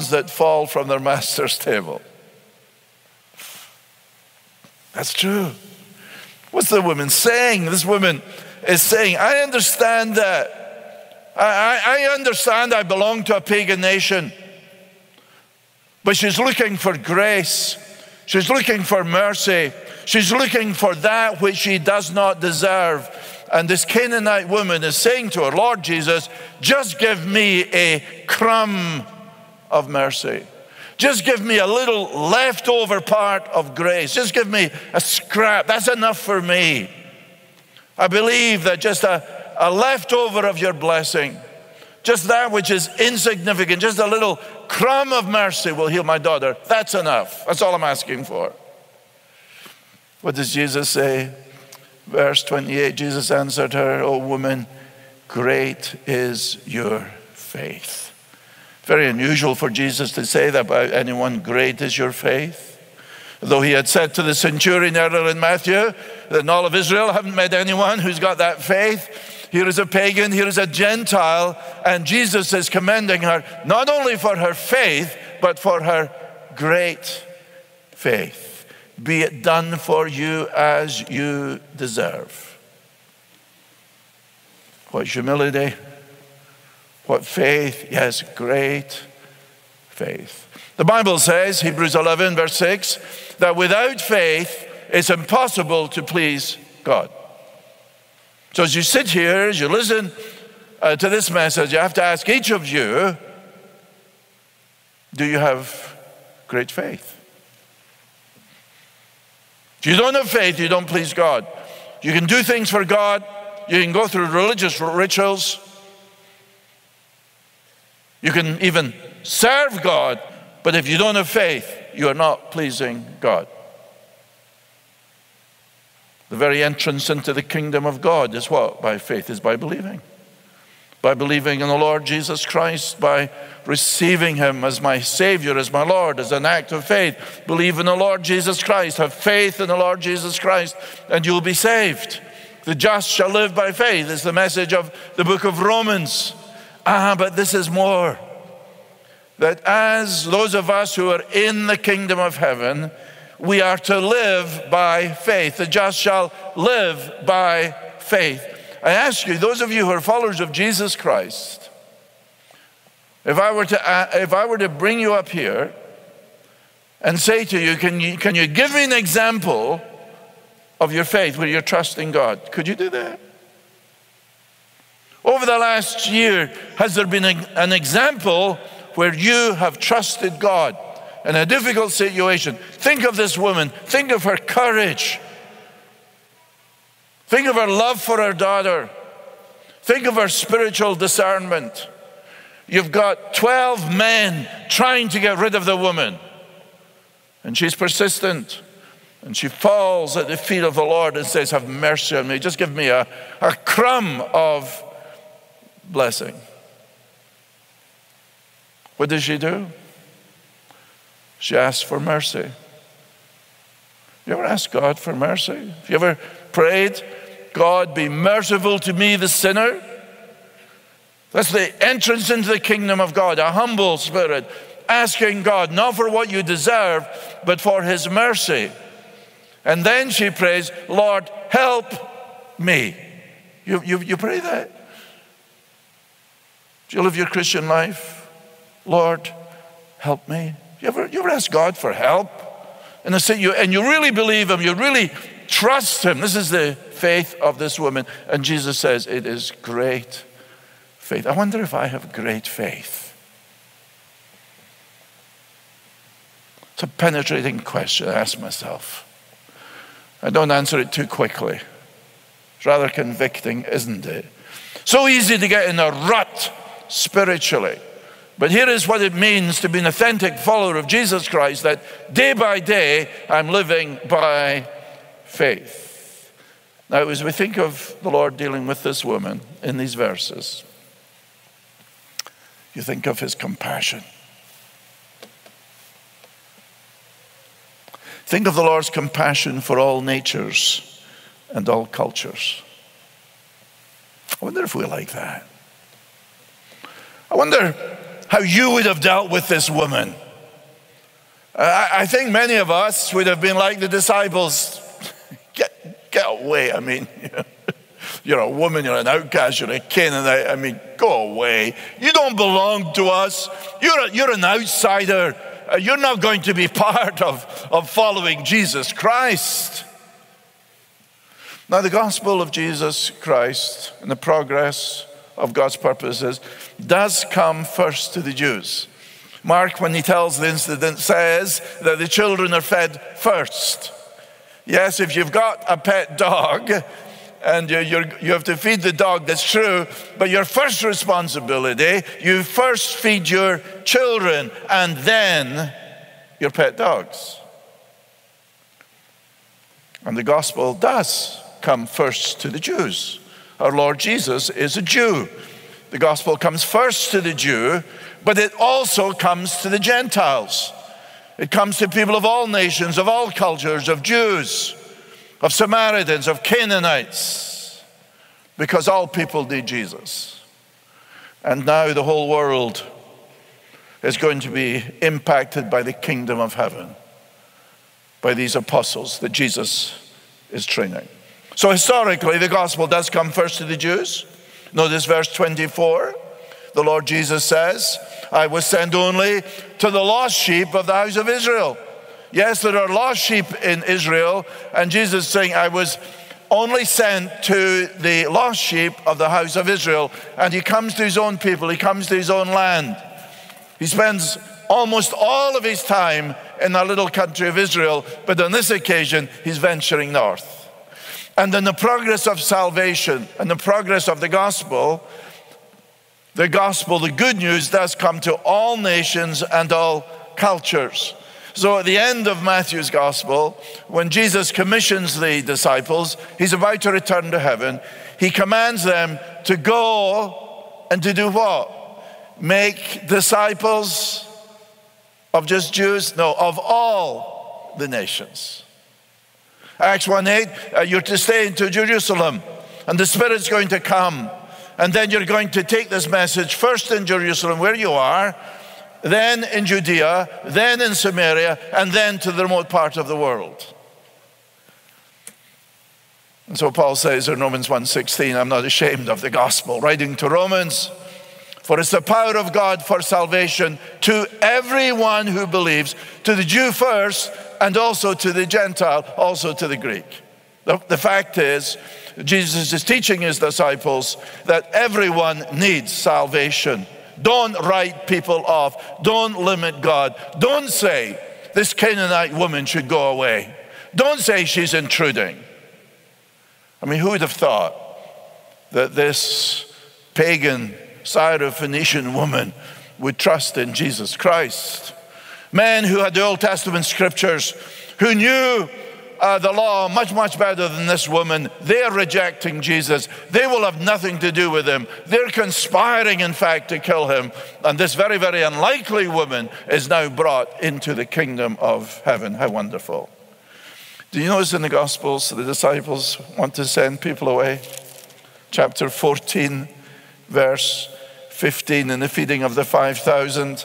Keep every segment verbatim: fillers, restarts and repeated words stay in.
crumbs that fall from their master's table. That's true. What's the woman saying? This woman is saying, I understand that. I, I, I understand I belong to a pagan nation. But she's looking for grace. She's looking for mercy. She's looking for that which she does not deserve. And this Canaanite woman is saying to her, Lord Jesus, just give me a crumb of mercy. Just give me a little leftover part of grace. Just give me a scrap. That's enough for me. I believe that just a, a leftover of your blessing, just that which is insignificant, just a little crumb of mercy will heal my daughter. That's enough. That's all I'm asking for. What does Jesus say? Verse twenty-eight, Jesus answered her, O woman, great is your faith. Very unusual for Jesus to say that about anyone, great is your faith. Though he had said to the centurion earlier in Matthew that in all of Israel haven't met anyone who's got that faith. Here is a pagan, here is a Gentile, and Jesus is commending her not only for her faith, but for her great faith. Be it done for you as you deserve. What humility, what faith, yes, great faith. The Bible says, Hebrews eleven, verse six, that without faith, it's impossible to please God. So as you sit here, as you listen uh, to this message, you have to ask each of you, do you have great faith? If you don't have faith, you don't please God. You can do things for God. You can go through religious rituals. You can even serve God. But if you don't have faith, you are not pleasing God. The very entrance into the kingdom of God is what? By faith, is by believing. By believing in the Lord Jesus Christ, by receiving him as my Savior, as my Lord, as an act of faith. Believe in the Lord Jesus Christ. Have faith in the Lord Jesus Christ, and you'll be saved. The just shall live by faith is the message of the book of Romans. Ah, but this is more. That as those of us who are in the kingdom of heaven, we are to live by faith. The just shall live by faith. I ask you, those of you who are followers of Jesus Christ, if I were to, uh, if I were to bring you up here and say to you, can you, can you give me an example of your faith where you're trusting God? Could you do that? Over the last year, has there been a, an example where you have trusted God in a difficult situation? Think of this woman. Think of her courage. Think of her love for her daughter. Think of her spiritual discernment. You've got twelve men trying to get rid of the woman. And she's persistent. And she falls at the feet of the Lord and says, have mercy on me. Just give me a, a crumb of blessing. What does she do? She asks for mercy. You ever asked God for mercy? Have you ever prayed, God, be merciful to me, the sinner? That's the entrance into the kingdom of God, a humble spirit, asking God, not for what you deserve, but for his mercy. And then she prays, Lord, help me. You, you, you pray that? Do you live your Christian life? Lord, help me. You ever, you ever ask God for help? And, you, and you really believe him, you really trust him. This is the faith of this woman. And Jesus says, it is great faith. I wonder if I have great faith. It's a penetrating question I ask myself. I don't answer it too quickly. It's rather convicting, isn't it? So easy to get in a rut spiritually. But here is what it means to be an authentic follower of Jesus Christ, that day by day I'm living by faith. Now, as we think of the Lord dealing with this woman in these verses, you think of his compassion. Think of the Lord's compassion for all natures and all cultures. I wonder if we like that. I wonder how you would have dealt with this woman. I, I think many of us would have been like the disciples. Get, get away. I mean, you're a woman, you're an outcast, you're a Canaanite. I mean, go away. You don't belong to us. You're, a, you're an outsider. Uh, you're not going to be part of, of following Jesus Christ. Now, the gospel of Jesus Christ and the progress of God's purposes does come first to the Jews. Mark, when he tells the incident, says that the children are fed first. Yes, if you've got a pet dog and you're, you're, you have to feed the dog, that's true, but your first responsibility, you first feed your children and then your pet dogs. And the gospel does come first to the Jews. Our Lord Jesus is a Jew. The gospel comes first to the Jew, but it also comes to the Gentiles. It comes to people of all nations, of all cultures, of Jews, of Samaritans, of Canaanites, because all people need Jesus. And now the whole world is going to be impacted by the kingdom of heaven, by these apostles that Jesus is training. So historically, the gospel does come first to the Jews. Notice verse twenty-four. The Lord Jesus says, I was sent only to the lost sheep of the house of Israel. Yes, there are lost sheep in Israel, and Jesus is saying, I was only sent to the lost sheep of the house of Israel. And he comes to his own people, he comes to his own land. He spends almost all of his time in the little country of Israel, but on this occasion, he's venturing north. And in the progress of salvation and the progress of the gospel, the gospel, the good news, does come to all nations and all cultures. So at the end of Matthew's gospel, when Jesus commissions the disciples, he's about to return to heaven. He commands them to go and to do what? Make disciples of just Jews? No, of all the nations. Acts one eight, uh, you're to stay into Jerusalem, and the Spirit's going to come. And then you're going to take this message first in Jerusalem, where you are, then in Judea, then in Samaria, and then to the remote part of the world. And so Paul says in Romans one sixteen, I'm not ashamed of the gospel, writing to Romans, for it's the power of God for salvation to everyone who believes, to the Jew first, and also to the Gentile, also to the Greek. The, the fact is, Jesus is teaching his disciples that everyone needs salvation. Don't write people off. Don't limit God. Don't say this Canaanite woman should go away. Don't say she's intruding. I mean, who would have thought that this pagan Syrophoenician woman would trust in Jesus Christ? Men who had the Old Testament scriptures, who knew uh, the law much, much better than this woman, they're rejecting Jesus. They will have nothing to do with him. They're conspiring, in fact, to kill him. And this very, very unlikely woman is now brought into the kingdom of heaven. How wonderful. Do you notice in the Gospels, the disciples want to send people away? Chapter fourteen, verse fifteen, in the feeding of the five thousand.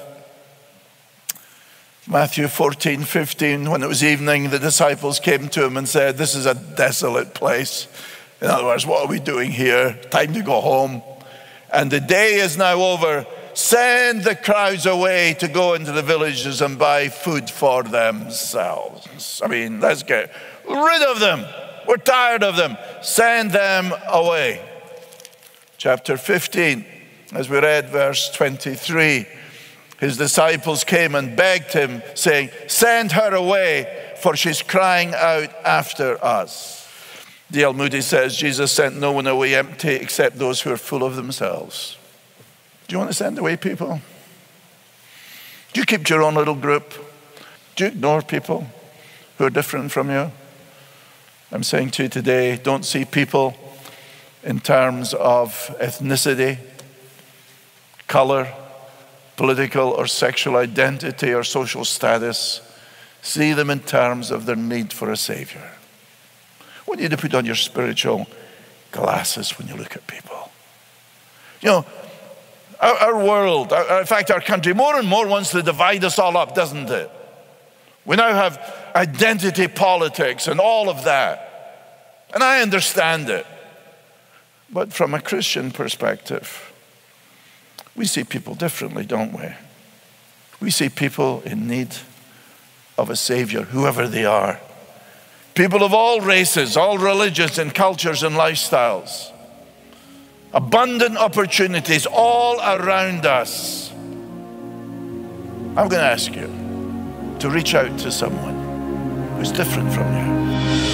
Matthew fourteen, fifteen, when it was evening, the disciples came to him and said, this is a desolate place. In other words, what are we doing here? Time to go home. And the day is now over. Send the crowds away to go into the villages and buy food for themselves. I mean, let's get rid of them. We're tired of them. Send them away. Chapter fifteen, as we read verse twenty-three, his disciples came and begged him, saying, send her away, for she's crying out after us. D L Moody says, Jesus sent no one away empty except those who are full of themselves. Do you want to send away people? Do you keep to your own little group? Do you ignore people who are different from you? I'm saying to you today, don't see people in terms of ethnicity, color, political or sexual identity or social status. See them in terms of their need for a Savior. I want you to put on your spiritual glasses when you look at people. You know, Our, our world, our, in fact, our country, more and more wants to divide us all up, doesn't it? We now have identity politics and all of that. And I understand it. But from a Christian perspective, we see people differently, don't we? We see people in need of a Savior, whoever they are. People of all races, all religions and cultures and lifestyles. Abundant opportunities all around us. I'm going to ask you to reach out to someone who's different from you.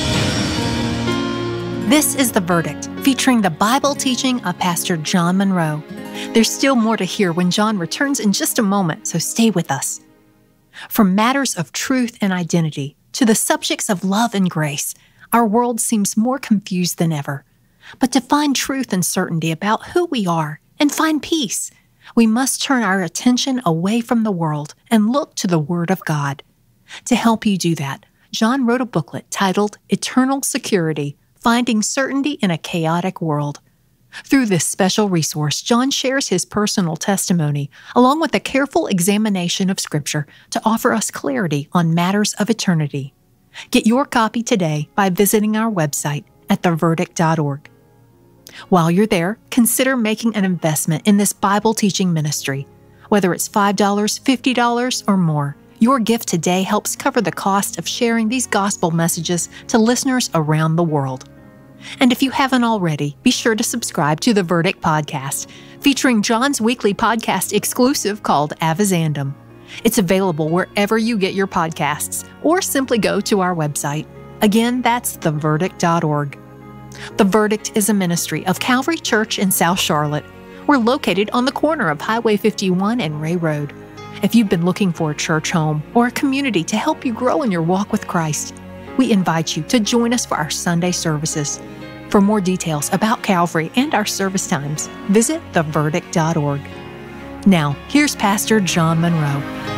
This is The Verdict, featuring the Bible teaching of Pastor John Munro. There's still more to hear when John returns in just a moment, so stay with us. From matters of truth and identity to the subjects of love and grace, our world seems more confused than ever. But to find truth and certainty about who we are and find peace, we must turn our attention away from the world and look to the Word of God. To help you do that, John wrote a booklet titled Eternal Security, Finding Certainty in a Chaotic World. Through this special resource, John shares his personal testimony, along with a careful examination of Scripture to offer us clarity on matters of eternity. Get your copy today by visiting our website at the verdict dot org. While you're there, consider making an investment in this Bible teaching ministry. Whether it's five dollars, fifty dollars, or more, your gift today helps cover the cost of sharing these gospel messages to listeners around the world. And if you haven't already, be sure to subscribe to the Verdict Podcast, featuring John's weekly podcast exclusive called Avizandum. It's available wherever you get your podcasts, or simply go to our website. Again, that's the verdict dot org. The Verdict is a ministry of Calvary Church in South Charlotte. We're located on the corner of Highway fifty-one and Ray Road. If you've been looking for a church home or a community to help you grow in your walk with Christ, we invite you to join us for our Sunday services. For more details about Calvary and our service times, visit the verdict dot org. Now, here's Pastor John Munro.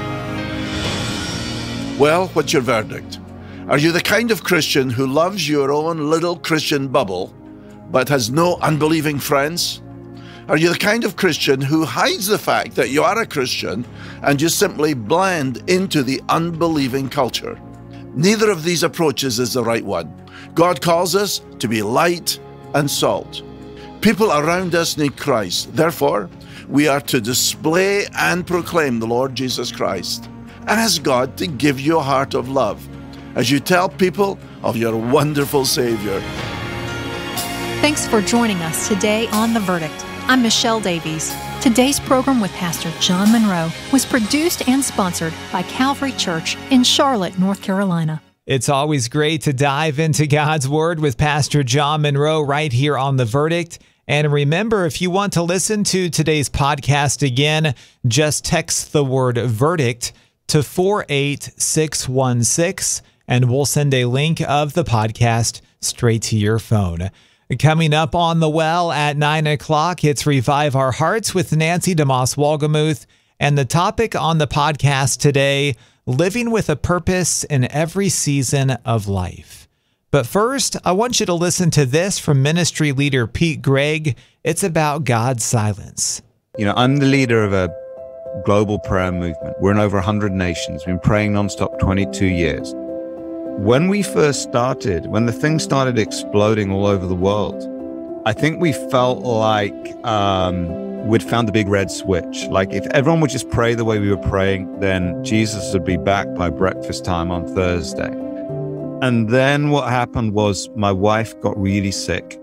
Well, what's your verdict? Are you the kind of Christian who loves your own little Christian bubble, but has no unbelieving friends? Are you the kind of Christian who hides the fact that you are a Christian and you simply blend into the unbelieving culture? Neither of these approaches is the right one. God calls us to be light and salt. People around us need Christ. Therefore, we are to display and proclaim the Lord Jesus Christ. Ask God to give you a heart of love as you tell people of your wonderful Savior. Thanks for joining us today on The Verdict. I'm Michelle Davies. Today's program with Pastor John Munro was produced and sponsored by Calvary Church in Charlotte, North Carolina. It's always great to dive into God's Word with Pastor John Munro right here on The Verdict. And remember, if you want to listen to today's podcast again, just text the word verdict to four eight six one six, and we'll send a link of the podcast straight to your phone. Coming up on The Well at nine o'clock, it's Revive Our Hearts with Nancy DeMoss Wolgemuth. And the topic on the podcast today, living with a purpose in every season of life. But first, I want you to listen to this from ministry leader Pete Greig. It's about God's silence. You know, I'm the leader of a global prayer movement. We're in over one hundred nations. We've been praying nonstop twenty-two years. When we first started, when the thing started exploding all over the world, I think we felt like um, we'd found the big red switch. Like if everyone would just pray the way we were praying, then Jesus would be back by breakfast time on Thursday. And then what happened was my wife got really sick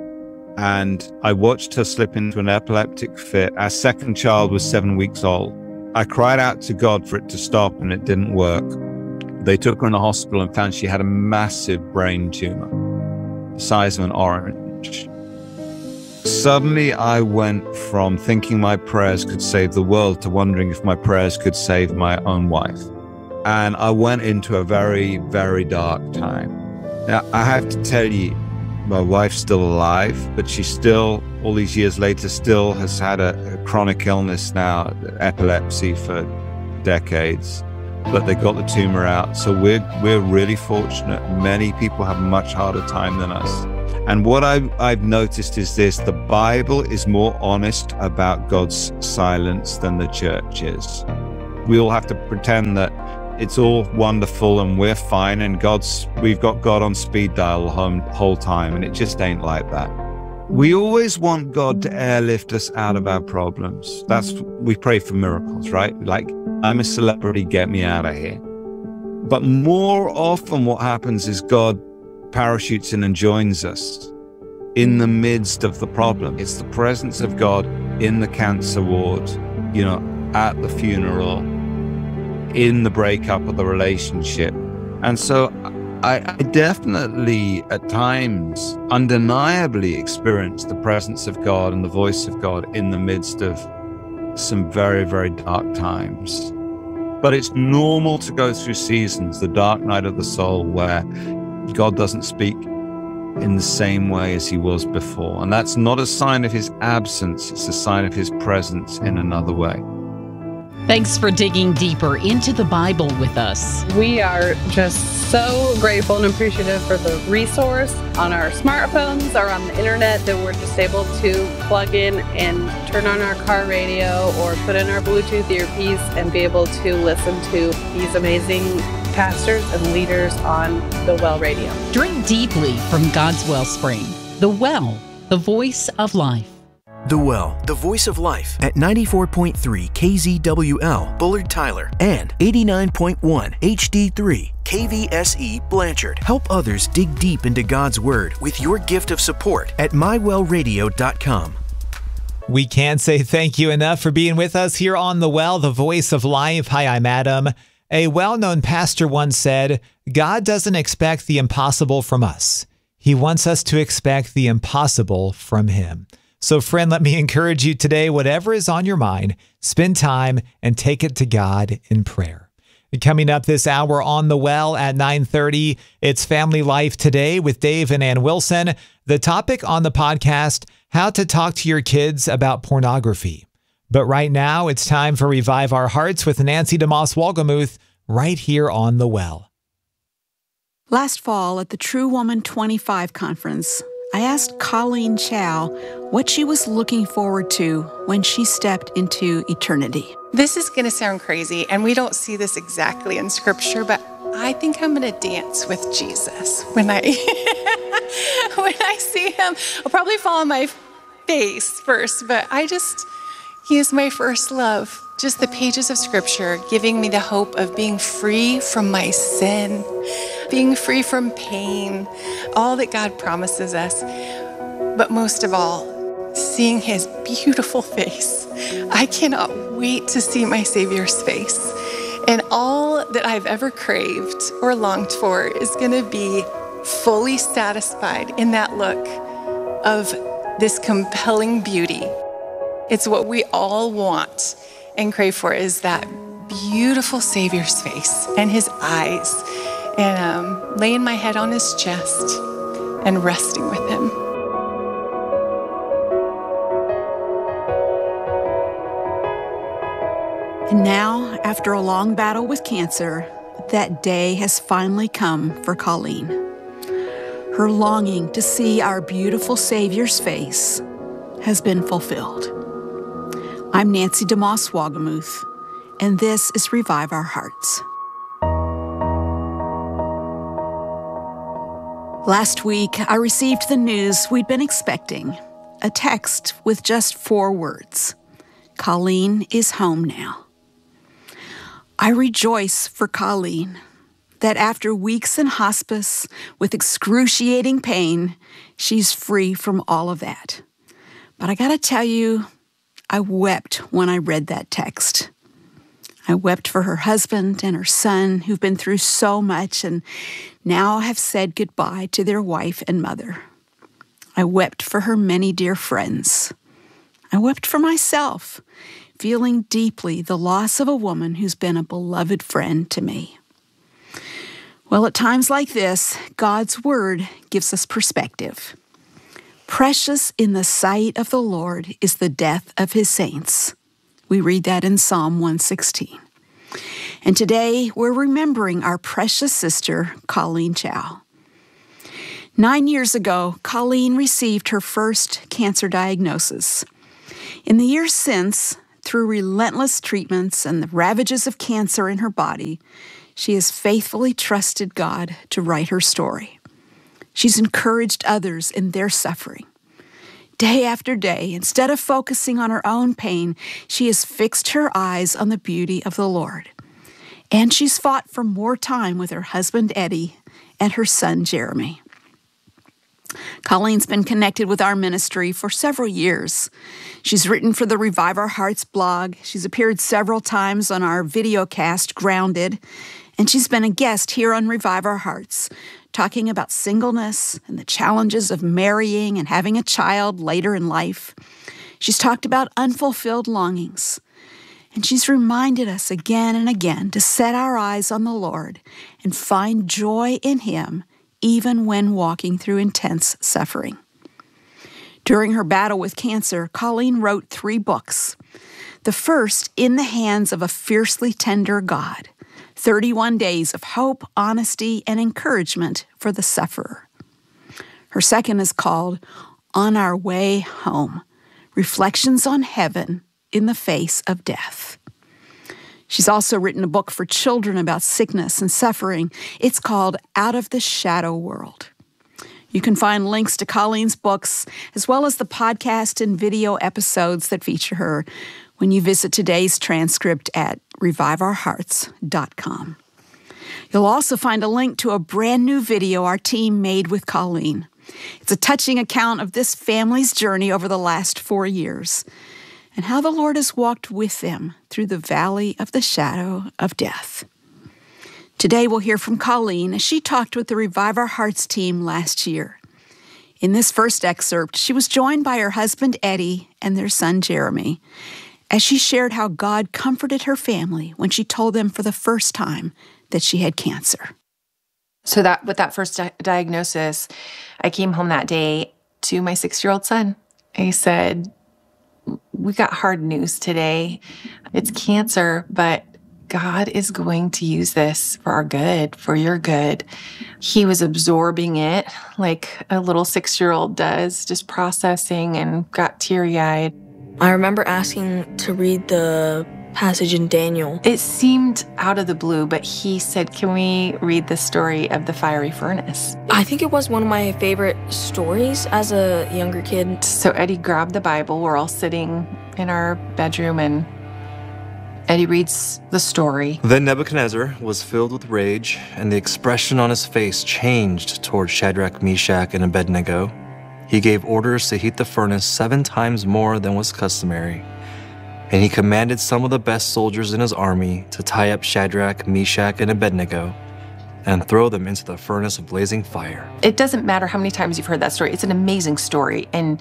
and I watched her slip into an epileptic fit. Our second child was seven weeks old. I cried out to God for it to stop and it didn't work. They took her in the hospital and found she had a massive brain tumor, the size of an orange. Suddenly, I went from thinking my prayers could save the world to wondering if my prayers could save my own wife. And I went into a very, very dark time. Now, I have to tell you, my wife's still alive, but she still, all these years later, still has had a, a chronic illness now, epilepsy for decades. But they got the tumor out. So we're, we're really fortunate. Many people have a much harder time than us. And what I've, I've noticed is this: the Bible is more honest about God's silence than the church is. We all have to pretend that it's all wonderful and we're fine and God's we've got God on speed dial the whole, whole time, and it just ain't like that. We always want God to airlift us out of our problems. That's, we pray for miracles, right? Like, I'm a celebrity, get me out of here. But more often what happens is God parachutes in and joins us in the midst of the problem. It's the presence of God in the cancer ward, you know, at the funeral, in the breakup of the relationship. And so I, I definitely at times undeniably experience the presence of God and the voice of God in the midst of some very, very dark times. But it's normal to go through seasons, the dark night of the soul, where God doesn't speak in the same way as he was before. And that's not a sign of his absence, it's a sign of his presence in another way. Thanks for digging deeper into the Bible with us. We are just so grateful and appreciative for the resource on our smartphones or on the internet that we're just able to plug in and turn on our car radio or put in our Bluetooth earpiece and be able to listen to these amazing pastors and leaders on the Well Radio. Drink deeply from God's wellspring. The Well, the voice of life. The Well, the voice of life at ninety-four point three K Z W L, Bullard Tyler, and eighty-nine point one H D three K V S E, Blanchard. Help others dig deep into God's Word with your gift of support at my well radio dot com. We can't say thank you enough for being with us here on The Well, the voice of life. Hi, I'm Adam. A well-known pastor once said, God doesn't expect the impossible from us. He wants us to expect the impossible from him. So friend, let me encourage you today, whatever is on your mind, spend time and take it to God in prayer. Coming up this hour on The Well at nine thirty, it's Family Life Today with Dave and Ann Wilson. The topic on the podcast, how to talk to your kids about pornography. But right now, it's time for Revive Our Hearts with Nancy DeMoss Wolgemuth right here on The Well. Last fall at the True Woman twenty-five conference, I asked Colleen Chow what she was looking forward to when she stepped into eternity. This is going to sound crazy, and we don't see this exactly in Scripture, but I think I'm going to dance with Jesus when I when I see him. I'll probably fall on my face first, but I just, he is my first love. Just the pages of Scripture giving me the hope of being free from my sin, being free from pain, all that God promises us. But most of all, seeing his beautiful face. I cannot wait to see my Savior's face. And all that I've ever craved or longed for is going to be fully satisfied in that look of this compelling beauty. It's what we all want and crave for, is that beautiful Savior's face and his eyes, and um, laying my head on his chest and resting with him. And now, after a long battle with cancer, that day has finally come for Colleen. Her longing to see our beautiful Savior's face has been fulfilled. I'm Nancy DeMoss Wolgemuth, and this is Revive Our Hearts. Last week, I received the news we'd been expecting, a text with just four words: Colleen is home now. I rejoice for Colleen that after weeks in hospice with excruciating pain, she's free from all of that. But I gotta tell you, I wept when I read that text. I wept for her husband and her son, who've been through so much and now have said goodbye to their wife and mother. I wept for her many dear friends. I wept for myself, feeling deeply the loss of a woman who's been a beloved friend to me. Well, at times like this, God's Word gives us perspective. Precious in the sight of the Lord is the death of his saints. We read that in Psalm one sixteen. And today we're remembering our precious sister, Colleen Chow. Nine years ago, Colleen received her first cancer diagnosis. In the years since, through relentless treatments and the ravages of cancer in her body, she has faithfully trusted God to write her story. She's encouraged others in their suffering. Day after day, instead of focusing on her own pain, she has fixed her eyes on the beauty of the Lord. And she's fought for more time with her husband, Eddie, and her son, Jeremy. Colleen's been connected with our ministry for several years. She's written for the Revive Our Hearts blog. She's appeared several times on our videocast, Grounded. And she's been a guest here on Revive Our Hearts, talking about singleness and the challenges of marrying and having a child later in life. She's talked about unfulfilled longings. And she's reminded us again and again to set our eyes on the Lord and find joy in Him, even when walking through intense suffering. During her battle with cancer, Colleen wrote three books. The first, In the Hands of a Fiercely Tender God, thirty-one days of hope, honesty, and encouragement for the sufferer. Her second is called On Our Way Home, Reflections on Heaven in the Face of Death. She's also written a book for children about sickness and suffering. It's called Out of the Shadow World. You can find links to Colleen's books, as well as the podcast and video episodes that feature her, when you visit today's transcript at revive our hearts dot com. You'll also find a link to a brand new video our team made with Colleen. It's a touching account of this family's journey over the last four years and how the Lord has walked with them through the valley of the shadow of death. Today we'll hear from Colleen as she talked with the Revive Our Hearts team last year. In this first excerpt, she was joined by her husband Eddie and their son Jeremy, as she shared how God comforted her family when she told them for the first time that she had cancer. So that with that first di- diagnosis, I came home that day to my six-year-old son. I said, we got hard news today. It's cancer, but God is going to use this for our good, for your good. He was absorbing it like a little six-year-old does, just processing, and got teary-eyed. I remember asking to read the passage in Daniel. It seemed out of the blue, but he said, can we read the story of the fiery furnace? I think it was one of my favorite stories as a younger kid. So Eddie grabbed the Bible. We're all sitting in our bedroom, and Eddie reads the story. Then Nebuchadnezzar was filled with rage, and the expression on his face changed toward Shadrach, Meshach, and Abednego. He gave orders to heat the furnace seven times more than was customary. And he commanded some of the best soldiers in his army to tie up Shadrach, Meshach, and Abednego and throw them into the furnace of blazing fire. It doesn't matter how many times you've heard that story. It's an amazing story. And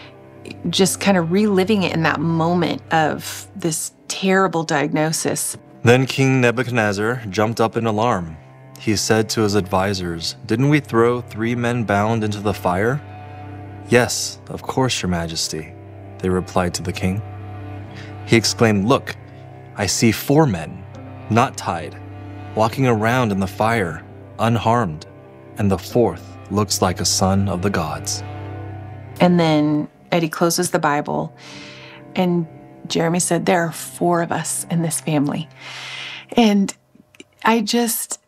just kind of reliving it in that moment of this terrible diagnosis. Then King Nebuchadnezzar jumped up in alarm. He said to his advisors, "Didn't we throw three men bound into the fire?" "Yes, of course, your majesty," they replied to the king. He exclaimed, "Look, I see four men, not tied, walking around in the fire, unharmed, and the fourth looks like a son of the gods." And then Eddie closes the Bible, and Jeremy said, there are four of us in this family. And I just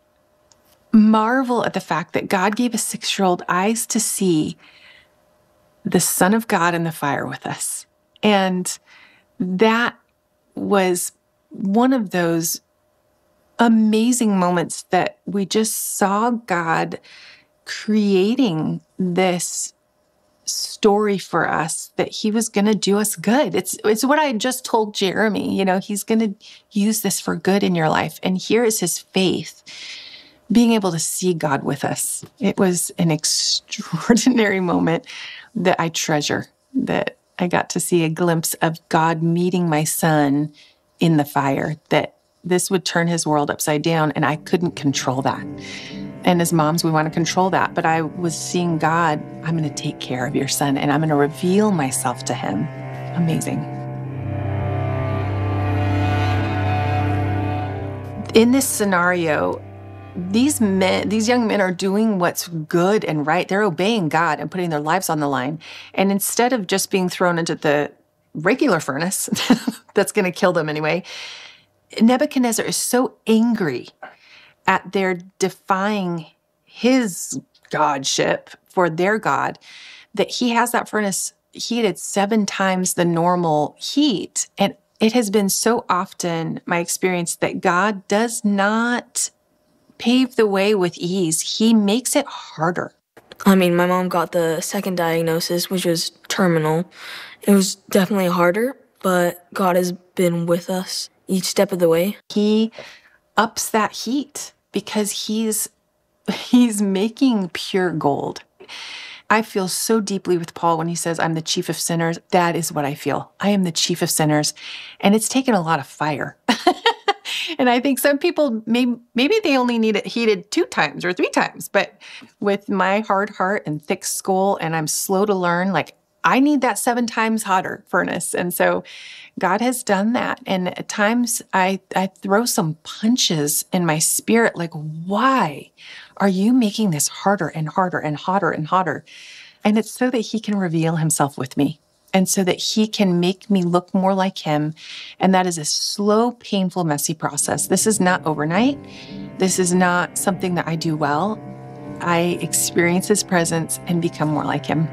marvel at the fact that God gave a six-year-old eyes to see the Son of God in the fire with us. And that was one of those amazing moments that we just saw God creating this story for us, that he was going to do us good. It's it's what I just told Jeremy, you know, he's going to use this for good in your life. And here is his faith, being able to see God with us. It was an extraordinary moment that I treasure, that I got to see a glimpse of God meeting my son in the fire, that this would turn his world upside down, and I couldn't control that. And as moms, we want to control that. But I was seeing God, I'm going to take care of your son, and I'm going to reveal myself to him. Amazing. In this scenario, these men, these young men are doing what's good and right. They're obeying God and putting their lives on the line. And instead of just being thrown into the regular furnace that's going to kill them anyway, Nebuchadnezzar is so angry at their defying his godship for their God that he has that furnace heated seven times the normal heat. And it has been so often my experience that God does not pave the way with ease. He makes it harder. I mean, my mom got the second diagnosis, which was terminal. It was definitely harder, but God has been with us each step of the way. He ups that heat because he's he's making pure gold. I feel so deeply with Paul when he says, I'm the chief of sinners. That is what I feel. I am the chief of sinners. And it's taken a lot of fire. And I think some people, maybe, maybe they only need it heated two times or three times. But with my hard heart and thick skull, and I'm slow to learn, like, I need that seven times hotter furnace. And so God has done that. And at times I, I throw some punches in my spirit, like, why are you making this harder and harder and hotter and hotter? And it's so that he can reveal himself with me. And so that he can make me look more like him. And that is a slow, painful, messy process. This is not overnight. This is not something that I do well. I experience his presence and become more like him.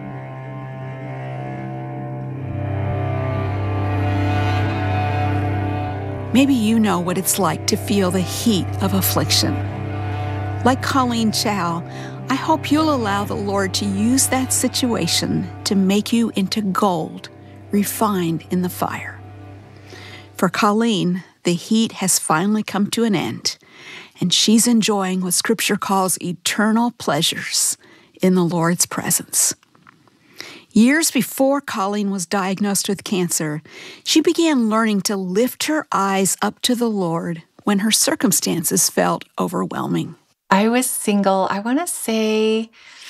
Maybe you know what it's like to feel the heat of affliction. Like Colleen Chow, I hope you'll allow the Lord to use that situation to make you into gold, refined in the fire. For Colleen, the heat has finally come to an end, and she's enjoying what Scripture calls eternal pleasures in the Lord's presence. Years before Colleen was diagnosed with cancer, she began learning to lift her eyes up to the Lord when her circumstances felt overwhelming. I was single, I want to say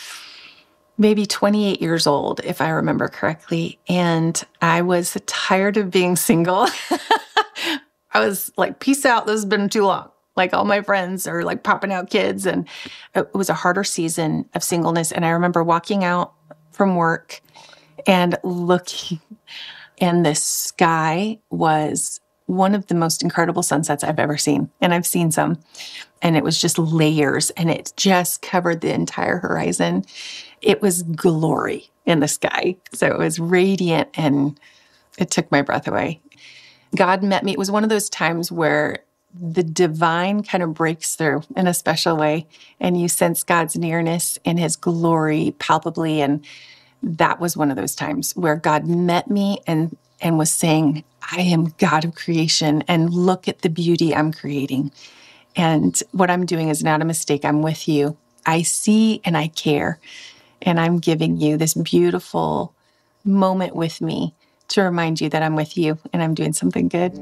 maybe twenty-eight years old, if I remember correctly. And I was tired of being single. I was like, peace out, this has been too long. Like, all my friends are like popping out kids. And it was a harder season of singleness. And I remember walking out from work and looking, and the sky was one of the most incredible sunsets I've ever seen. And I've seen some. And it was just layers, and it just covered the entire horizon. It was glory in the sky. So it was radiant, and it took my breath away. God met me. It was one of those times where the divine kind of breaks through in a special way, and you sense God's nearness and his glory palpably. And that was one of those times where God met me and, and was saying, I am God of creation, and look at the beauty I'm creating. And what I'm doing is not a mistake. I'm with you. I see and I care. And I'm giving you this beautiful moment with me to remind you that I'm with you and I'm doing something good.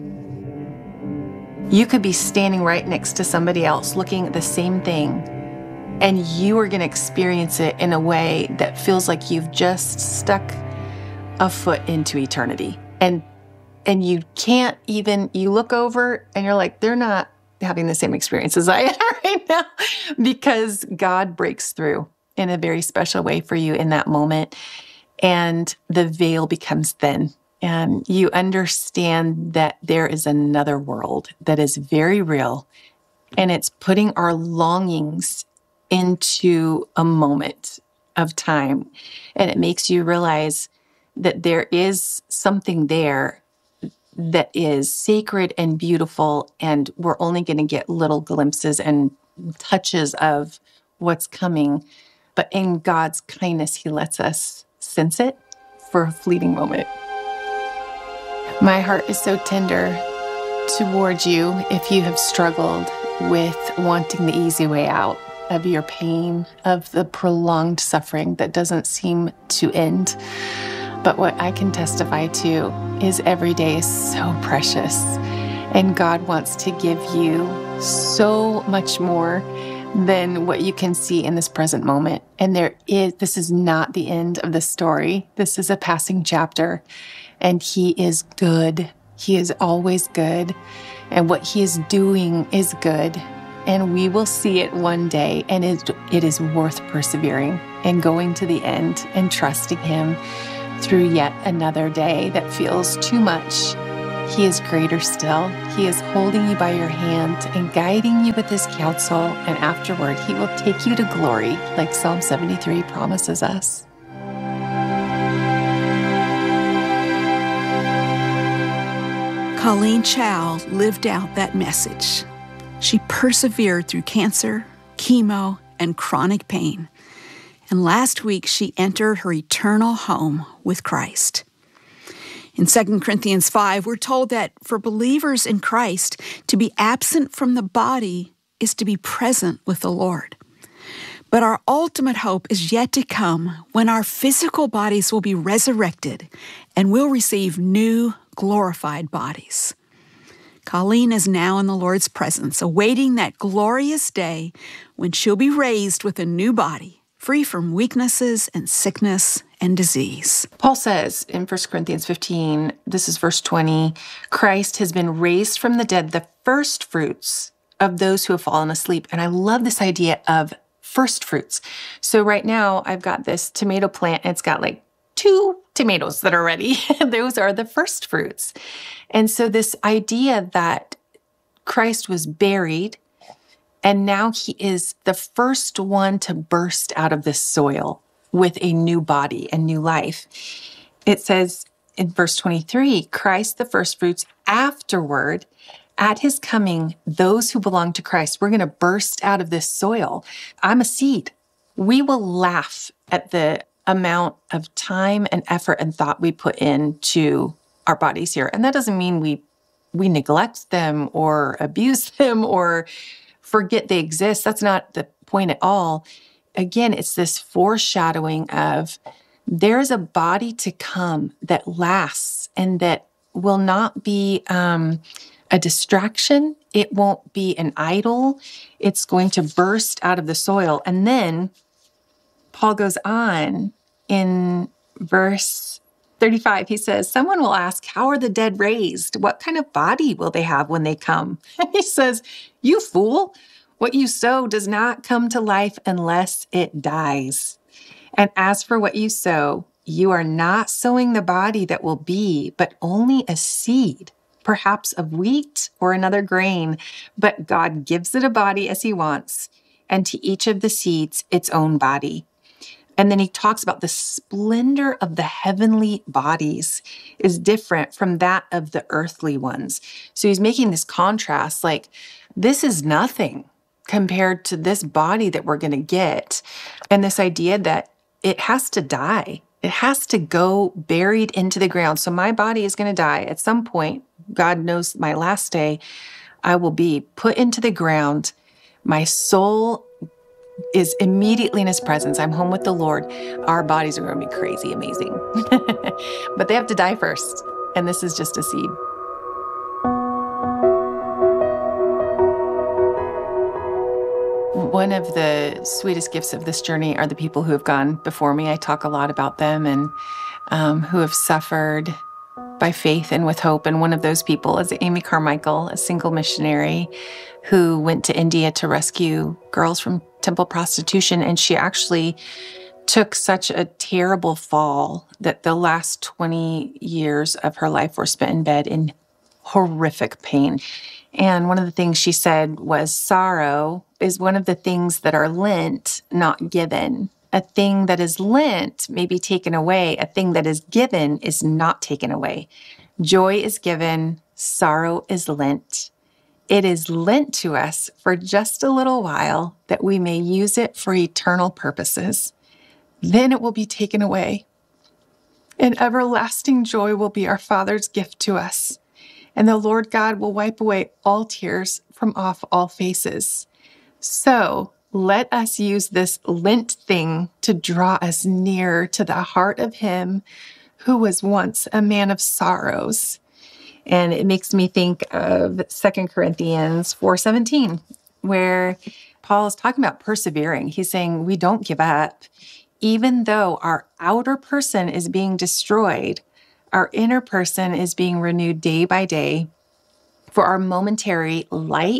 You could be standing right next to somebody else looking at the same thing, and you are going to experience it in a way that feels like you've just stuck a foot into eternity. And and you can't even, you look over and you're like, they're not having the same experience as I am right now, because God breaks through in a very special way for you in that moment. And the veil becomes thin, and you understand that there is another world that is very real, and it's putting our longings into a moment of time. And it makes you realize that there is something there that is sacred and beautiful, and we're only going to get little glimpses and touches of what's coming. But in God's kindness, he lets us sense it for a fleeting moment. My heart is so tender toward you if you have struggled with wanting the easy way out of your pain, of the prolonged suffering that doesn't seem to end. But what I can testify to is every day is so precious, and God wants to give you so much more than what you can see in this present moment. And there is, this is not the end of the story. This is a passing chapter, and he is good. He is always good, and what he is doing is good. and we will see it one day. And it, it is worth persevering and going to the end and trusting Him through yet another day that feels too much. He is greater still. He is holding you by your hand and guiding you with His counsel. And afterward, He will take you to glory, like Psalm seventy-three promises us. Colleen Chow lived out that message. She persevered through cancer, chemo, and chronic pain. And last week, she entered her eternal home with Christ. In Second Corinthians five, we're told that for believers in Christ, to be absent from the body is to be present with the Lord. But our ultimate hope is yet to come when our physical bodies will be resurrected and we'll receive new, glorified bodies. Colleen is now in the Lord's presence, awaiting that glorious day when she'll be raised with a new body, free from weaknesses and sickness and disease. Paul says in First Corinthians fifteen, this is verse twenty, Christ has been raised from the dead, the first fruits of those who have fallen asleep. And I love this idea of first fruits. So right now I've got this tomato plant, and it's got like two tomatoes that are ready. Those are the first fruits. And so this idea that Christ was buried and now He is the first one to burst out of this soil with a new body and new life. It says in verse twenty-three, Christ the first fruits, afterward, at His coming, those who belong to Christ, we're going to burst out of this soil. I'm a seed. We will laugh at the amount of time and effort and thought we put into our bodies here. And that doesn't mean we we neglect them or abuse them or forget they exist. That's not the point at all. Again, it's this foreshadowing of there's a body to come that lasts and that will not be um, a distraction. It won't be an idol. It's going to burst out of the soil. And then Paul goes on in verse thirty-five. He says, someone will ask, how are the dead raised? What kind of body will they have when they come? And he says, you fool, what you sow does not come to life unless it dies. And as for what you sow, you are not sowing the body that will be, but only a seed, perhaps of wheat or another grain. But God gives it a body as He wants, and to each of the seeds its own body. And then he talks about the splendor of the heavenly bodies is different from that of the earthly ones. So he's making this contrast, like this is nothing compared to this body that we're going to get. And this idea that it has to die. It has to go buried into the ground. So my body is going to die at some point. God knows my last day, I will be put into the ground. My soul is immediately in His presence. I'm home with the Lord. Our bodies are going to be crazy amazing. But they have to die first. And this is just a seed. One of the sweetest gifts of this journey are the people who have gone before me. I talk a lot about them and um, who have suffered by faith and with hope. And one of those people is Amy Carmichael, a single missionary who went to India to rescue girls from temple prostitution. And she actually took such a terrible fall that the last twenty years of her life were spent in bed in horrific pain. And one of the things she said was sorrow is one of the things that are lent, not given. A thing that is lent may be taken away. A thing that is given is not taken away. Joy is given, sorrow is lent. It is lent to us for just a little while that we may use it for eternal purposes. Then it will be taken away. And everlasting joy will be our Father's gift to us. And the Lord God will wipe away all tears from off all faces. So let us use this Lent thing to draw us near to the heart of Him who was once a man of sorrows. And it makes me think of Second Corinthians four seventeen, where Paul is talking about persevering. He's saying we don't give up. Even though our outer person is being destroyed, our inner person is being renewed day by day. For our momentary light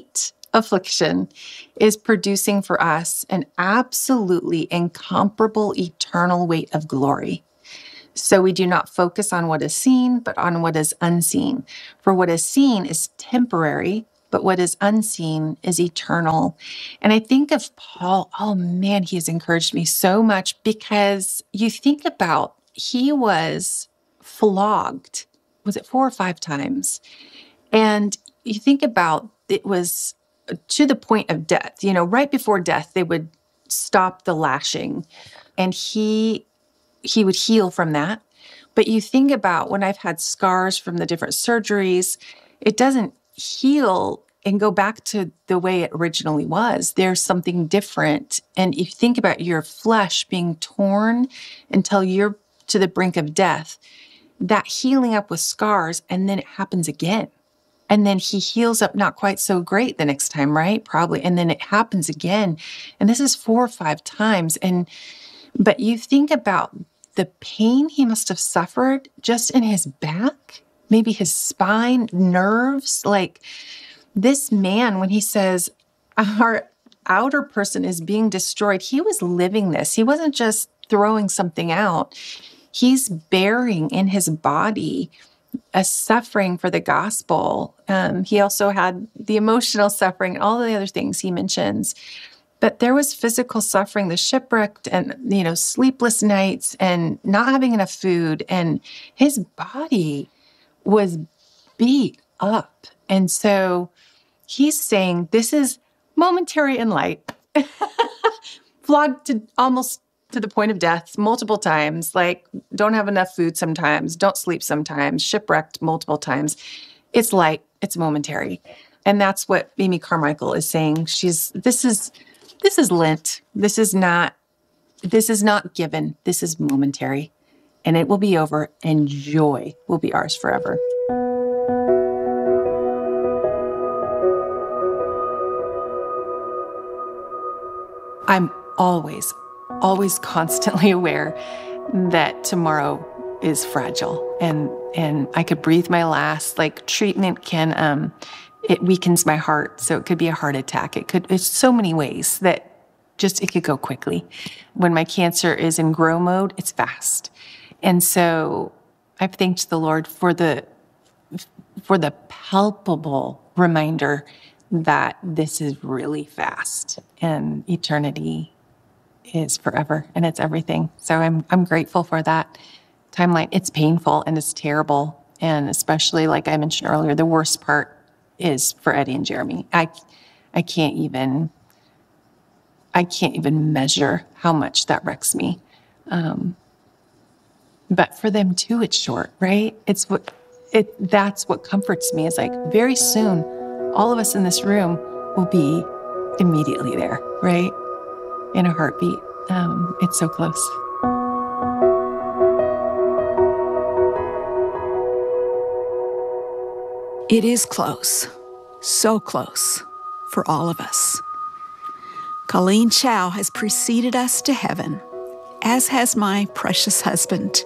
affliction is producing for us an absolutely incomparable eternal weight of glory. So we do not focus on what is seen, but on what is unseen. For what is seen is temporary, but what is unseen is eternal. And I think of Paul, oh man, he has encouraged me so much, because you think about, he was flogged, was it four or five times? And you think about, it was to the point of death. You know, right before death, they would stop the lashing, and he he would heal from that. But you think about, when I've had scars from the different surgeries, it doesn't heal and go back to the way it originally was. There's something different. And you think about your flesh being torn until you're to the brink of death, that healing up with scars, and then it happens again. And then he heals up not quite so great the next time, right? Probably. And then it happens again. And this is four or five times. And but you think about the pain he must have suffered just in his back, maybe his spine, nerves. Like, this man, when he says our outer person is being destroyed, he was living this. He wasn't just throwing something out. He's bearing in his body a suffering for the gospel. Um, he also had the emotional suffering, all the other things he mentions. But there was physical suffering, the shipwrecked and, you know, sleepless nights and not having enough food. And his body was beat up. And so he's saying, this is momentary in light, flogged to almost to the point of death multiple times, like don't have enough food sometimes, don't sleep sometimes, shipwrecked multiple times. It's light, it's momentary. And that's what Amy Carmichael is saying. She's, this is, this is Lent. This is not, this is not given. This is momentary, and it will be over, and joy will be ours forever. I'm always, always constantly aware that tomorrow is fragile, and and I could breathe my last. Like, treatment can, um, it weakens my heart, so it could be a heart attack. It could, it's so many ways that just, it could go quickly. When my cancer is in grow mode, it's fast. And so I've thanked the Lord for the, for the palpable reminder that this is really fast, and eternity is forever, and it's everything. So I'm I'm grateful for that timeline. It's painful and it's terrible, and especially, like I mentioned earlier, the worst part is for Eddie and Jeremy. I I can't even I can't even measure how much that wrecks me. Um, but for them too, it's short, right? It's what it that's what comforts me. Is like, very soon, all of us in this room will be immediately there, right? In a heartbeat. Um, it's so close. It is close, so close for all of us. Colleen Chow has preceded us to heaven, as has my precious husband.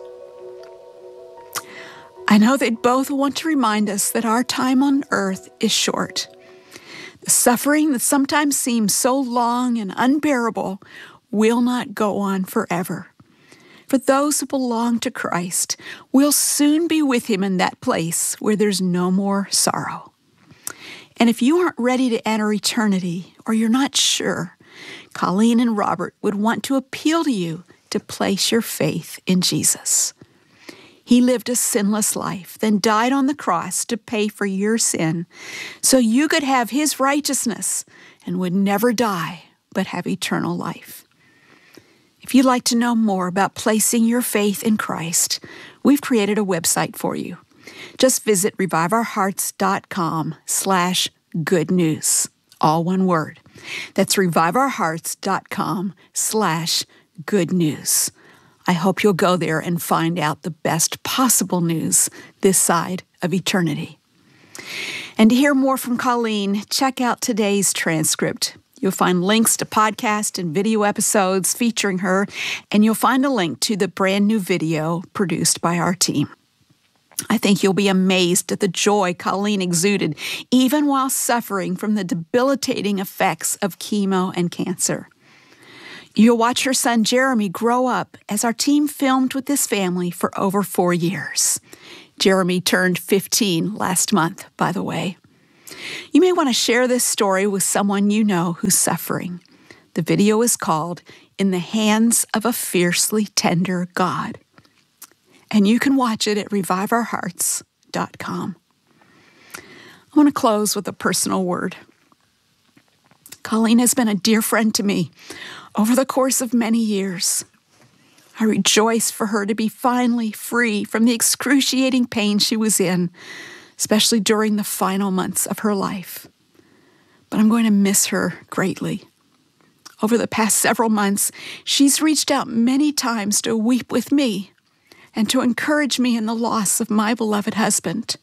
I know they'd both want to remind us that our time on earth is short. The suffering that sometimes seems so long and unbearable will not go on forever. For those who belong to Christ, we'll soon be with Him in that place where there's no more sorrow. And if you aren't ready to enter eternity, or you're not sure, Colleen and Robert would want to appeal to you to place your faith in Jesus. He lived a sinless life, then died on the cross to pay for your sin, so you could have His righteousness and would never die, but have eternal life. If you'd like to know more about placing your faith in Christ, we've created a website for you. Just visit reviveourhearts.com slash good news, all one word. That's reviveourhearts.com slash good news. I hope you'll go there and find out the best possible news this side of eternity. And to hear more from Colleen, check out today's transcript. You'll find links to podcast and video episodes featuring her, and you'll find a link to the brand new video produced by our team. I think you'll be amazed at the joy Colleen exuded, even while suffering from the debilitating effects of chemo and cancer. You'll watch her son Jeremy grow up as our team filmed with this family for over four years. Jeremy turned fifteen last month, by the way. You may want to share this story with someone you know who's suffering. The video is called In the Hands of a Fiercely Tender God. And you can watch it at revive our hearts dot com. I want to close with a personal word. Colleen has been a dear friend to me over the course of many years. I rejoice for her to be finally free from the excruciating pain she was in, especially during the final months of her life. But I'm going to miss her greatly. Over the past several months, she's reached out many times to weep with me and to encourage me in the loss of my beloved husband.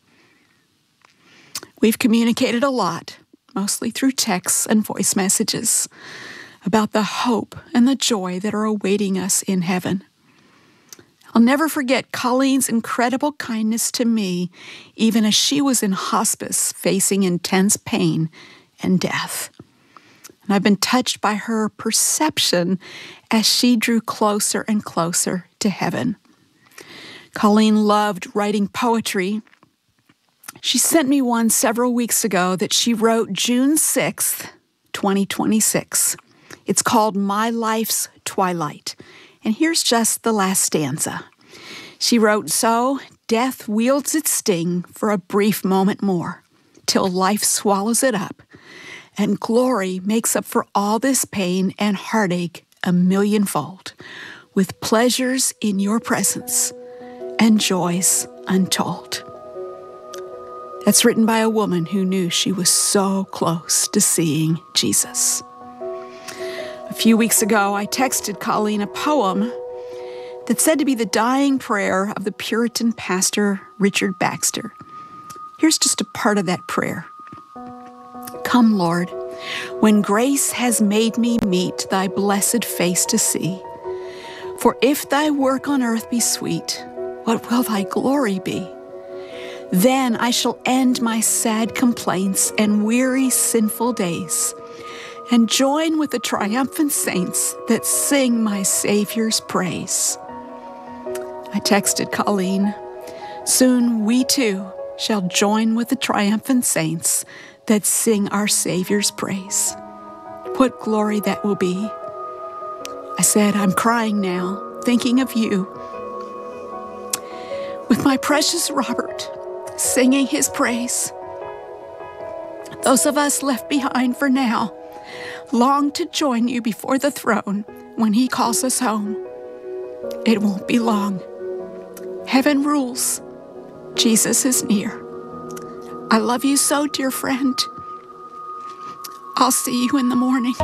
We've communicated a lot, mostly through texts and voice messages, about the hope and the joy that are awaiting us in heaven. I'll never forget Colleen's incredible kindness to me, even as she was in hospice facing intense pain and death. And I've been touched by her perception as she drew closer and closer to heaven. Colleen loved writing poetry. She sent me one several weeks ago that she wrote June sixth, twenty twenty-six. It's called My Life's Twilight. And here's just the last stanza. She wrote, "So death wields its sting for a brief moment more, till life swallows it up, and glory makes up for all this pain and heartache a millionfold, with pleasures in your presence and joys untold." That's written by a woman who knew she was so close to seeing Jesus. A few weeks ago, I texted Colleen a poem that said to be the dying prayer of the Puritan pastor Richard Baxter. Here's just a part of that prayer. "Come, Lord, when grace has made me meet thy blessed face to see. For if thy work on earth be sweet, what will thy glory be? Then I shall end my sad complaints and weary sinful days, and join with the triumphant saints that sing my Savior's praise." I texted Colleen, "Soon we too shall join with the triumphant saints that sing our Savior's praise. What glory that will be." I said, "I'm crying now, thinking of you, with my precious Robert singing his praise. Those of us left behind for now long to join you before the throne when he calls us home. It won't be long. Heaven rules. Jesus is near. I love you so, dear friend. I'll see you in the morning."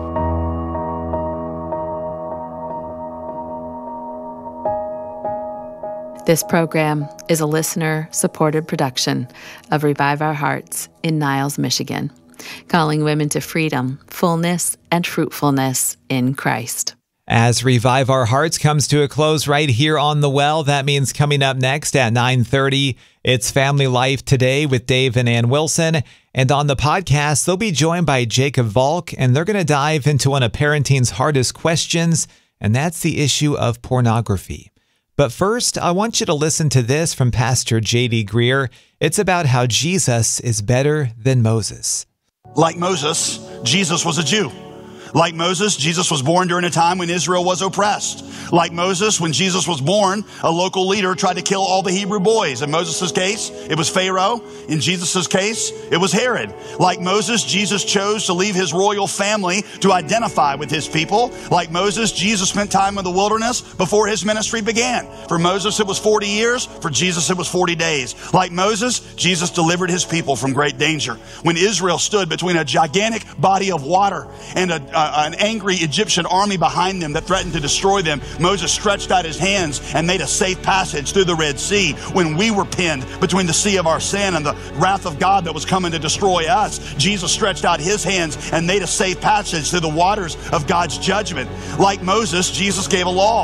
This program is a listener-supported production of Revive Our Hearts in Niles, Michigan, calling women to freedom, fullness, and fruitfulness in Christ. As Revive Our Hearts comes to a close right here on The Well, that means coming up next at nine thirty, it's Family Life Today with Dave and Ann Wilson. And on the podcast, they'll be joined by Jacob Volk, and they're going to dive into one of parenting's hardest questions, and that's the issue of pornography. But first, I want you to listen to this from Pastor J D Greer. It's about how Jesus is better than Moses. Like Moses, Jesus was a Jew. Like Moses, Jesus was born during a time when Israel was oppressed. Like Moses, when Jesus was born, a local leader tried to kill all the Hebrew boys. In Moses' case, it was Pharaoh. In Jesus' case, it was Herod. Like Moses, Jesus chose to leave his royal family to identify with his people. Like Moses, Jesus spent time in the wilderness before his ministry began. For Moses, it was forty years. For Jesus, it was forty days. Like Moses, Jesus delivered his people from great danger. When Israel stood between a gigantic body of water and a Uh, an angry Egyptian army behind them that threatened to destroy them, Moses stretched out his hands and made a safe passage through the Red Sea. When we were pinned between the sea of our sin and the wrath of God that was coming to destroy us, Jesus stretched out his hands and made a safe passage through the waters of God's judgment. Like Moses, Jesus gave a law.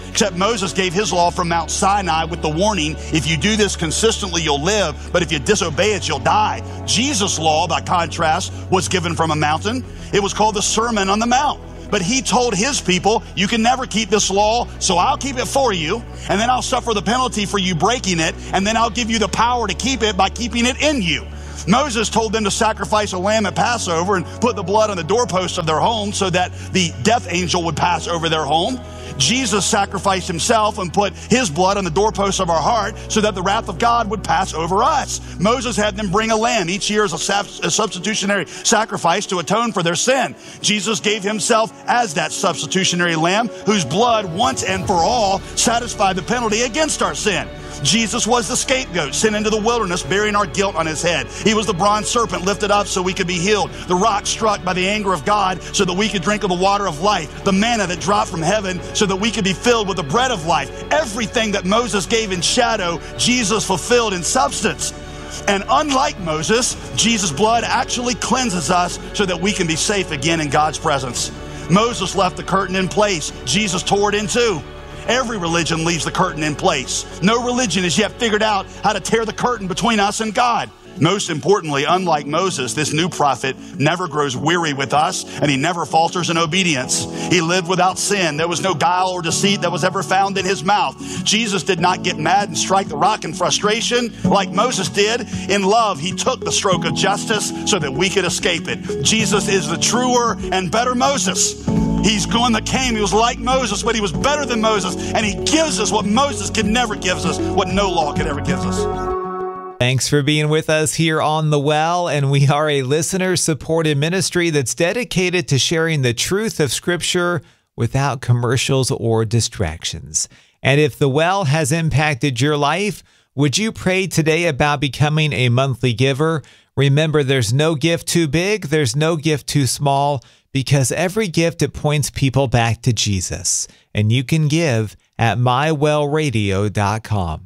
except Moses gave his law from Mount Sinai with the warning, if you do this consistently, you'll live, but if you disobey it, you'll die. Jesus' law, by contrast, was given from a mountain. It was called the Sermon on the Mount. But he told his people, you can never keep this law, so I'll keep it for you, and then I'll suffer the penalty for you breaking it, and then I'll give you the power to keep it by keeping it in you. Moses told them to sacrifice a lamb at Passover and put the blood on the doorposts of their home so that the death angel would pass over their home. Jesus sacrificed himself and put his blood on the doorposts of our heart so that the wrath of God would pass over us. Moses had them bring a lamb each year as a, sab- a substitutionary sacrifice to atone for their sin. Jesus gave himself as that substitutionary lamb whose blood once and for all satisfied the penalty against our sin. Jesus was the scapegoat sent into the wilderness bearing our guilt on his head. He was the bronze serpent lifted up so we could be healed. The rock struck by the anger of God so that we could drink of the water of life. The manna that dropped from heaven so that we could be filled with the bread of life. Everything that Moses gave in shadow, Jesus fulfilled in substance. And unlike Moses, Jesus' blood actually cleanses us so that we can be safe again in God's presence. Moses left the curtain in place. Jesus tore it in two. Every religion leaves the curtain in place. No religion has yet figured out how to tear the curtain between us and God. Most importantly, unlike Moses, this new prophet never grows weary with us, and he never falters in obedience. He lived without sin. There was no guile or deceit that was ever found in his mouth. Jesus did not get mad and strike the rock in frustration like Moses did. In love, he took the stroke of justice so that we could escape it. Jesus is the truer and better Moses. He's one that came. He was like Moses, but he was better than Moses, and he gives us what Moses could never give us, what no law could ever give us. Thanks for being with us here on The Well, and we are a listener-supported ministry that's dedicated to sharing the truth of Scripture without commercials or distractions. And if The Well has impacted your life, would you pray today about becoming a monthly giver? Remember, there's no gift too big, there's no gift too small, because every gift, it points people back to Jesus. And you can give at my well radio dot com.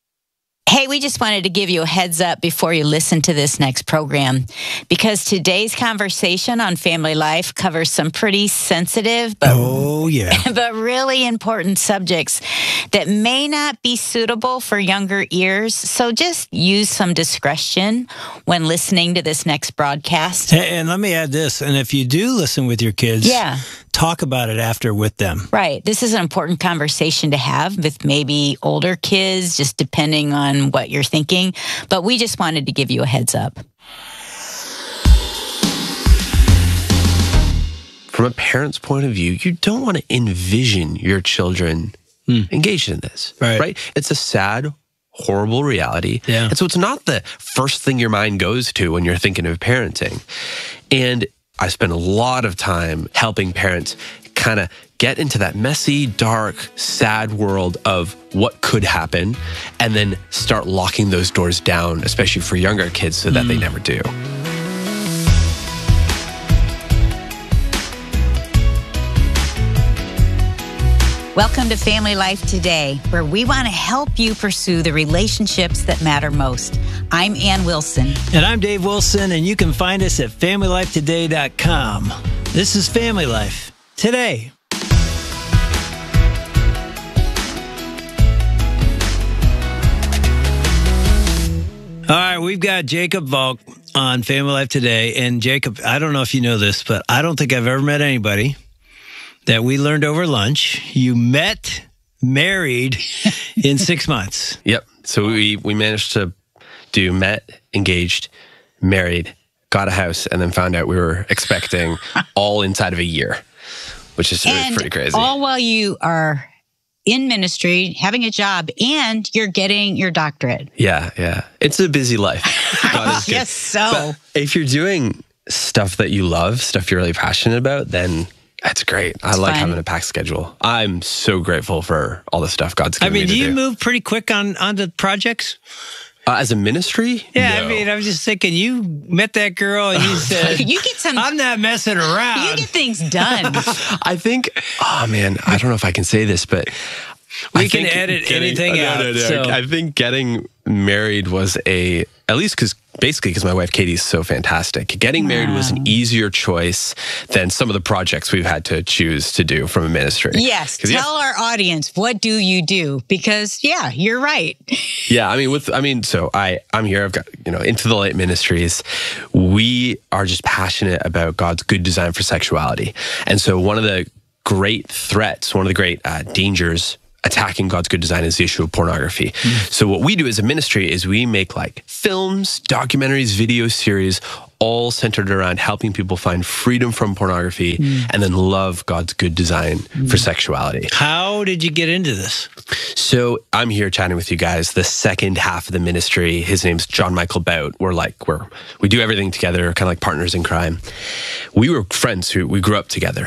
Hey, we just wanted to give you a heads up before you listen to this next program, because today's conversation on family life covers some pretty sensitive but, oh, yeah. but really important subjects that may not be suitable for younger ears. So just use some discretion when listening to this next broadcast. And, and let me add this, and if you do listen with your kids, yeah. talk about it after with them. Right. This is an important conversation to have with maybe older kids, just depending on what you're thinking. But we just wanted to give you a heads up. From a parent's point of view, you don't want to envision your children hmm. engaged in this, right. right? It's a sad, horrible reality. Yeah. And so it's not the first thing your mind goes to when you're thinking of parenting. And I spend a lot of time helping parents kind of get into that messy, dark, sad world of what could happen, and then start locking those doors down, especially for younger kids, so that mm. they never do. Welcome to Family Life Today, where we want to help you pursue the relationships that matter most. I'm Ann Wilson. And I'm Dave Wilson, and you can find us at family life today dot com. This is Family Life Today. All right, we've got Jacob Volk on Family Life Today. And Jacob, I don't know if you know this, but I don't think I've ever met anybody that we learned over lunch. You met, married in six months. Yep. So we, we managed to do met, engaged, married, got a house, and then found out we were expecting all inside of a year, which is and pretty crazy. All while you are in ministry, having a job, and you're getting your doctorate. Yeah, yeah. It's a busy life. Yes, so. But if you're doing stuff that you love, stuff you're really passionate about, then that's great. I it's like fun. having a packed schedule. I'm so grateful for all the stuff God's given me I mean, me do to you do. move pretty quick on onto projects? Uh, as a ministry? Yeah, no. I mean, I was just thinking, you met that girl and you said, you get some, I'm not messing around. You get things done. I think, oh man, I don't know if I can say this, but we I can think edit getting, anything oh, no, out. No, no, so. I think getting married was a at least because basically because my wife Katie is so fantastic. Getting married wow. was an easier choice than some of the projects we've had to choose to do from a ministry. Yes, tell yeah. our audience, what do you do? Because yeah, you're right. Yeah, I mean, with I mean, so I I'm here. I've got you know Into the Light Ministries. We are just passionate about God's good design for sexuality, and so one of the great threats, one of the great uh, dangers attacking God's good design is the issue of pornography. Mm. So what we do as a ministry is we make like films, documentaries, video series, all centered around helping people find freedom from pornography mm. and then love God's good design mm. for sexuality. How did you get into this? So I'm here chatting with you guys. The second half of the ministry, his name's John Michael Bout. We're like, we're, we do everything together, kind of like partners in crime. We were friends who we grew up together.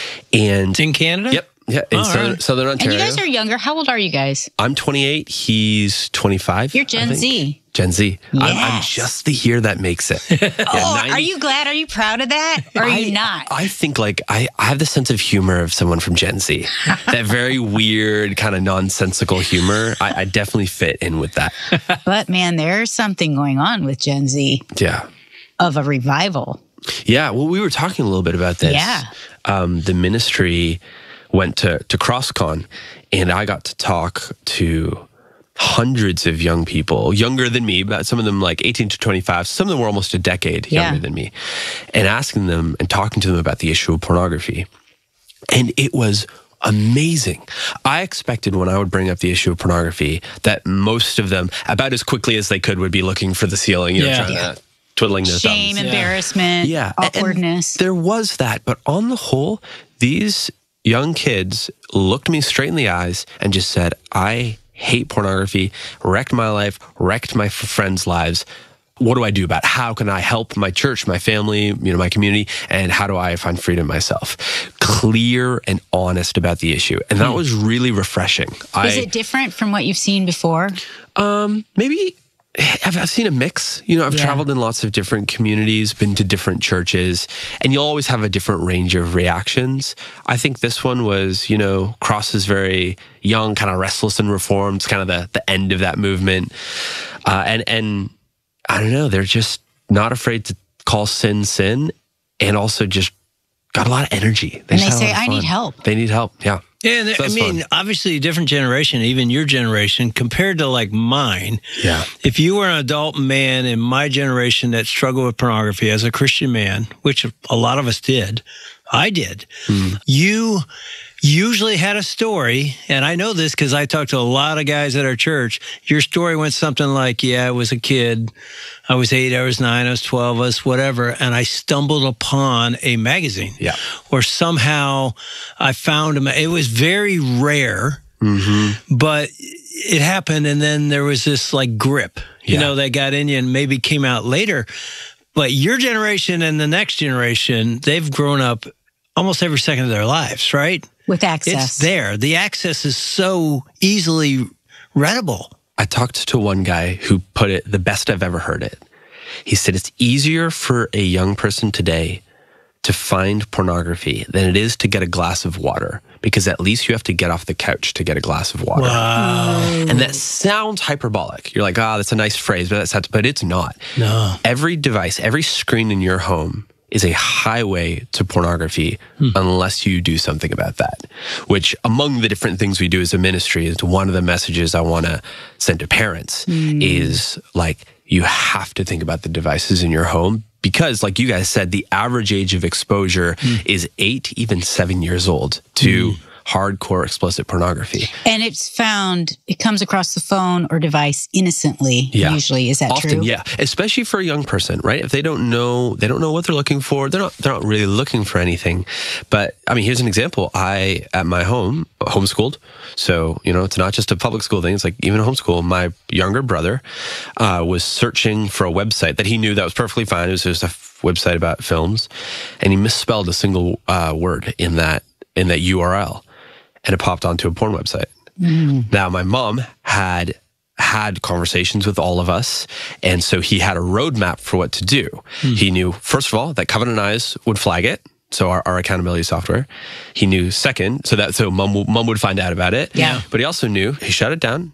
And in Canada? Yep. Yeah, in southern, right. southern Ontario. And you guys are younger. How old are you guys? I'm twenty-eight. He's twenty-five. You're Gen Z. Gen Z. Yes. I'm, I'm just the year that makes it. Yeah, oh, ninety are you glad? Are you proud of that? Or are I, you not? I think like I, I have the sense of humor of someone from Gen Z. That very weird, kind of nonsensical humor. I, I definitely fit in with that. But man, there's something going on with Gen Z. Yeah. Of a revival. Yeah. Well, we were talking a little bit about this. Yeah. Um, the ministry went to, to CrossCon, and I got to talk to hundreds of young people, younger than me, but some of them like eighteen to twenty-five. Some of them were almost a decade younger yeah. than me, and asking them and talking to them about the issue of pornography. And it was amazing. I expected when I would bring up the issue of pornography that most of them, about as quickly as they could, would be looking for the ceiling, you know, yeah. trying yeah. to twiddling their Shame, thumbs. embarrassment, yeah. awkwardness. And there was that, but on the whole, these young kids looked me straight in the eyes and just said, I hate pornography, wrecked my life, wrecked my friends' lives. What do I do about it? How can I help my church, my family, you know, my community, and how do I find freedom myself? Clear and honest about the issue. And that was really refreshing. Is I, it different from what you've seen before? Um, maybe I've, I've seen a mix. You know, I've Yeah. traveled in lots of different communities, been to different churches, and you'll always have a different range of reactions. I think this one was, you know, Cross is very young, kind of restless and reformed, kind of the, the end of that movement. Uh, and, and I don't know, they're just not afraid to call sin sin, and also just got a lot of energy. And just they had a lot say, of I need fun. help. They need help, yeah. Yeah, and So I that's mean, fun. obviously a different generation, even your generation, compared to like mine. Yeah. If you were an adult man in my generation that struggled with pornography as a Christian man, which a lot of us did, I did, Mm. you usually had a story, and I know this because I talked to a lot of guys at our church. Your story went something like, yeah, I was a kid. I was eight, I was nine, I was twelve, I was whatever, and I stumbled upon a magazine. Yeah. Or somehow I found them. It was very rare, Mm-hmm. but it happened, and then there was this like grip, you Yeah. know, that got in you and maybe came out later. But your generation and the next generation, they've grown up almost every second of their lives, right? With access. It's there. The access is so easily readable. I talked to one guy who put it the best I've ever heard it. He said it's easier for a young person today to find pornography than it is to get a glass of water, because at least you have to get off the couch to get a glass of water. Wow. And that sounds hyperbolic. You're like, ah, oh, that's a nice phrase, but that's but it's not. No. Every device, every screen in your home is a highway to pornography hmm. unless you do something about that, which among the different things we do as a ministry is one of the messages I want to send to parents mm. is like, you have to think about the devices in your home, because like you guys said, the average age of exposure mm. is eight, even seven years old to mm. hardcore explicit pornography. And it's found, it comes across the phone or device innocently, yeah. usually. Is that Often, true? Yeah. Especially for a young person, right? If they don't know, they don't know what they're looking for. They're not, they're not really looking for anything. But I mean, here's an example. I, at my home, homeschooled. So, you know, it's not just a public school thing. It's like even a homeschool. My younger brother uh, was searching for a website that he knew that was perfectly fine. It was just a f- website about films. And he misspelled a single uh, word in that, in that U R L. And it popped onto a porn website. Mm. Now, my mom had had conversations with all of us, and so he had a roadmap for what to do. Mm. He knew, first of all, that Covenant Eyes would flag it, so our, our accountability software. He knew, second, so that so mom, mom would find out about it. Yeah. But he also knew he shut it down,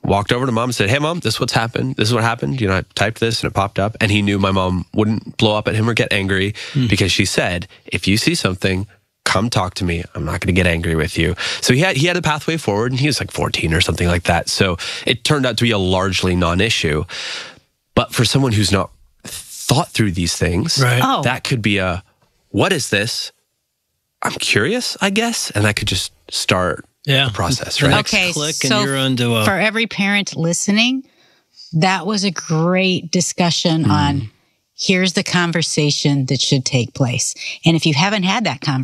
walked over to mom and said, hey, mom, this is what's happened. This is what happened. You know, I typed this and it popped up. And he knew my mom wouldn't blow up at him or get angry mm. because she said, if you see something, come talk to me. I'm not going to get angry with you. So he had, he had a pathway forward, and he was like fourteen or something like that. So it turned out to be a largely non-issue. But for someone who's not thought through these things, right. oh. that could be a, what is this? I'm curious, I guess. And that could just start yeah. the process, the right? next Okay, click so and you're onto a... for every parent listening, that was a great discussion mm. on here's the conversation that should take place. And if you haven't had that conversation,